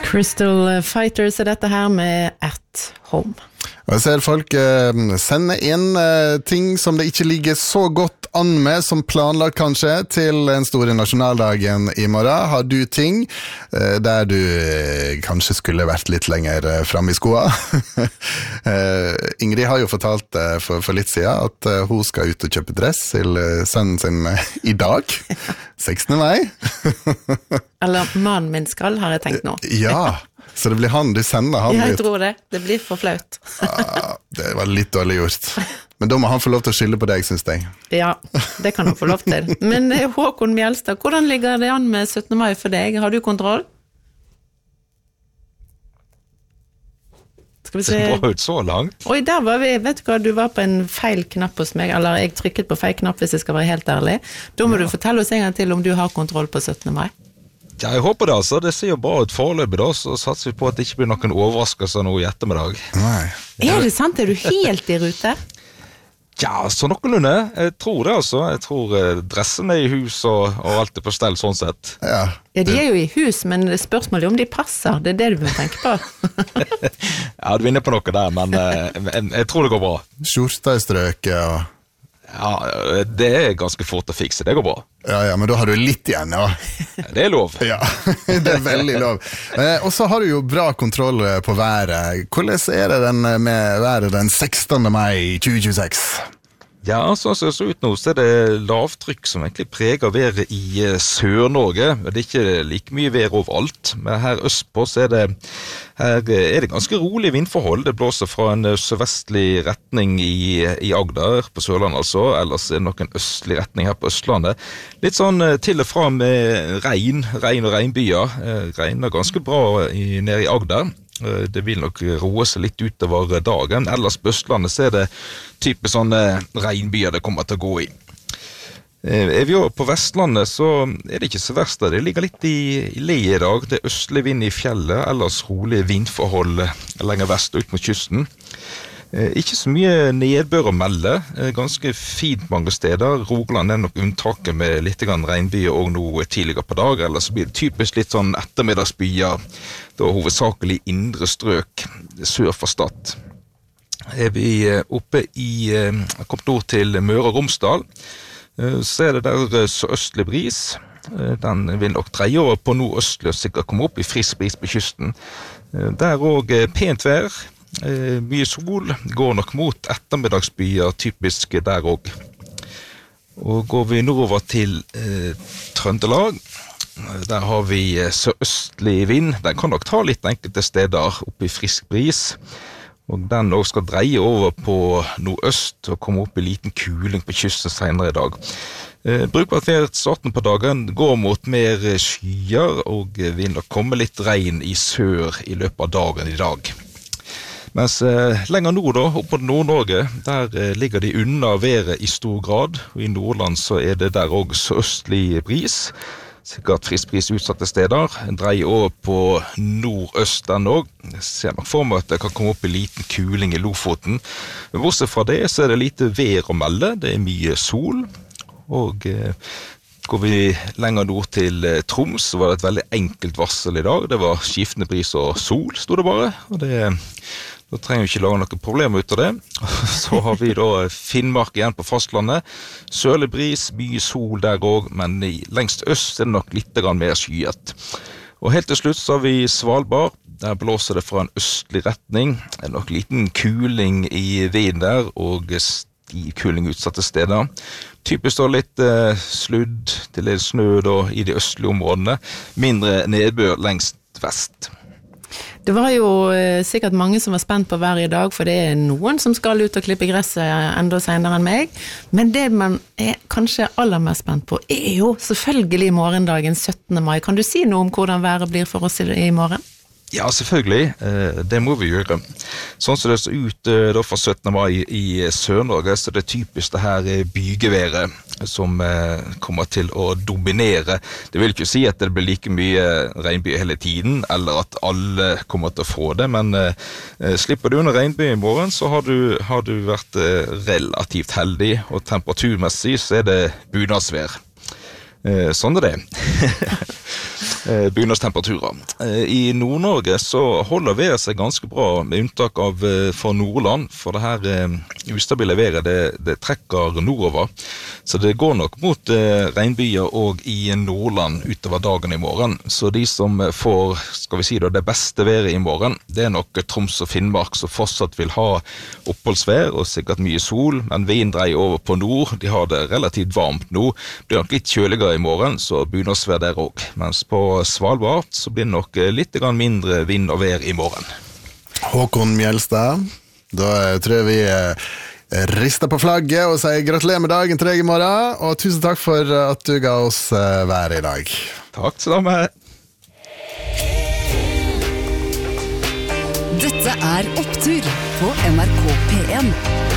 Crystal Fighters dette her med At Home. Og jeg ser folk sende inn ting som det ikke ligger så godt an med som planlagt kanskje til den store nasjonaldagen i morgen. Har du ting der du kanskje skulle vært litt lenger frem i skoa? Ingrid har jo fortalt for litt siden at hun skal ut og kjøpe dress til sønnen sin i dag, 16. mai. Eller mannen min skal, har jeg tenkt nå. Ja, så det blir han du sender han ja, jeg ut. tror det. Det blir for flaut. Det var litt dårlig gjort. Men da må han få lov til å skylde på deg, synes jeg. Ja, det kan han få lov til. Men Håkon Mjelstad, hvordan ligger det an med 17. mai for deg? Har du kontroll? Skal vi se? Det var ut så langt. Oi, der var vi. Vet du hva, du var på en feil knapp hos meg, eller jeg trykket på feil knapp hvis jeg skal være helt ærlig. Da må du fortelle oss en gang til om du har kontroll på 17. mai. Ja, jeg håper det altså. Det ser jo bra ut foreløpig da, så satser vi på at det ikke blir noen overraskelser nå i ettermiddag. Nei. Er det sant? Er du helt i rute? Ja, så noenlunde. Jeg tror det altså. Jeg tror dressen er i hus og alt er på stell sånn sett. Ja. Ja, de er jo i hus, men spørsmålet er om de passer. Det er det du må tenke på. Ja, du vinner på noe der, men jeg tror det går bra. Skjorta i strøket og... Ja, det er ganske fort å fikse. Det går bra. Ja, men da har du litt igjen, ja. Det er lov. Ja, det er veldig lov. Og så har du jo bra kontroll på været. Hvordan er det med været den 16. mai 2026? Ja, sånn som det ser ut nå, så er det lavtrykk som egentlig preger været i Sør-Norge. Det er ikke like mye vær overalt, men her østpå så er det ganske rolig vindforhold. Det blåser fra en sørvestlig retning i Agder på Sørlandet altså, ellers er det nok en østlig retning her på Østlandet. Litt sånn til og fra med regn og regnbyer. Regner ganske bra nede i Agder. Det vil nok roe seg litt utover dagen. Ellers på Østlandet så er det type sånne regnbyer det kommer til å gå i. Er vi på Vestlandet så er det ikke så verst. Det ligger litt i le i dag. Det er østlig vind i fjellet, ellers rolig vindforhold lenger vest ut mot kysten. Ikke så mye nedbør å melde, ganske fint mange steder. Rogaland er nok unntaket med litt regnbyer og noe tidligere på dag, ellers blir det typisk litt sånn ettermiddagsbyer, da hovedsakelig indre strøk sør for Stad. Er vi oppe kommet nord til Møre og Romsdal, så er det der sørøstlig bris. Den vil nok dreie over på nordøstlig og sikkert komme opp i frisk bris på kysten. Der er også pent vær. Mye sol, går nok mot ettermiddagsbyer, typisk der også. Og går vi nordover til Trøndelag, der har vi sørøstlig vind. Den kan nok ta litt enkelte steder opp i frisk bris, og den også skal dreie over på nordøst og komme opp i liten kuling på kysten senere i dag. Brukbart vær starten på dagen går mot mer skyer, og vil nok komme litt regn i sør i løpet av dagen i dag. Mens lenger nord da, oppe på Nord-Norge, der ligger de unna været i stor grad, og i Nordland så er det der også østlig bris, sikkert frisk bris utsatte steder, dreier over på nordøst den også. Jeg ser nok for meg at det kan komme opp i liten kuling i Lofoten, men bortsett fra det så er det lite vær å melde, det er mye sol, og går vi lenger nord til Troms, så var det et veldig enkelt varsel i dag. Det var skiftende bris og sol, stod det bare. Og da trenger vi ikke lage noen problemer ut av det. Så har vi da Finnmark igjen på fastlandet. Sørlig bris, mye sol der også, men lengst øst er det nok litt mer skyet. Og helt til slutt så har vi Svalbard. Der blåser det fra en østlig retning. Det er nok liten kuling i vinden der, og i kuling utsatte steder. Typisk da litt sludd til litt snø da, i de østlige områdene. Mindre nedbør lengst vest. Det var jo sikkert mange som var spent på været i dag, for det er noen som skal ut og klippe gresset enda senere enn meg. Men det man er kanskje aller mest spent på er jo selvfølgelig morgendagen 17. mai. Kan du si noe om hvordan været blir for oss i morgen? Ja, selvfølgelig. Det må vi gjøre. Sånn som det ser ut da fra 17. mai i Sør-Norge, så er det typisk det her bygeværet som kommer til å dominere. Det vil ikke si at det blir like mye regnby hele tiden, eller at alle kommer til å få det, men slipper du under regnby i morgen, så har du vært relativt heldig, og temperaturmessig så er det bunadsvær. Sånn er det. bunadstemperaturer. I Nord-Norge så holder været seg ganske bra, med unntak av for Nordland, for det her ustabile været, det trekker nordover. Så det går nok mot regnbyer og i Nordland utover dagen i morgen. Så de som får, skal vi si det beste været i morgen, det nok Troms og Finnmark som fortsatt vil ha oppholdsvær og sikkert mye sol, men vinden dreier over på nord. De har det relativt varmt nå. Det blir nok litt kjøligere i morgen, så bunadsvær der også. Mens på Svalbard så blir det nok litt mindre vind og vær i morgen. Håkon Mjelstad, da tror jeg vi rister på flagget og sier gratulerer med dagen til deg i morgen, og tusen takk for at du ga oss været i dag. Takk til deg. Dette Opptur på NRK P1.